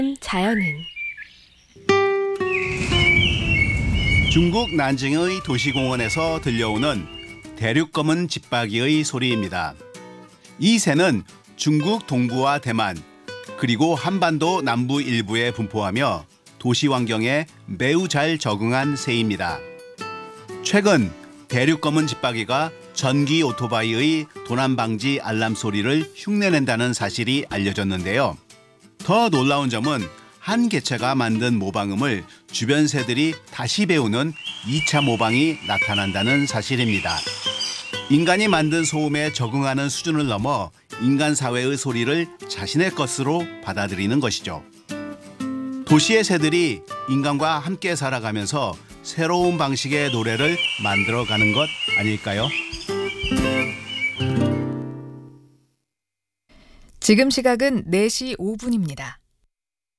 자연인. 중국 난징의 도시공원에서 들려오는 대륙검은 집박이의 소리입니다. 이 새는 중국 동부와 대만, 그리고 한반도 남부 일부에 분포하며 도시 환경에 매우 잘 적응한 새입니다. 최근 대륙검은 집박이가 전기 오토바이의 도난 방지 알람 소리를 흉내낸다는 사실이 알려졌는데요. 더 놀라운 점은 한 개체가 만든 모방음을 주변 새들이 다시 배우는 2차 모방이 나타난다는 사실입니다. 인간이 만든 소음에 적응하는 수준을 넘어 인간 사회의 소리를 자신의 것으로 받아들이는 것이죠. 도시의 새들이 인간과 함께 살아가면서 새로운 방식의 노래를 만들어가는 것 아닐까요? 지금 시각은 4시 5분입니다.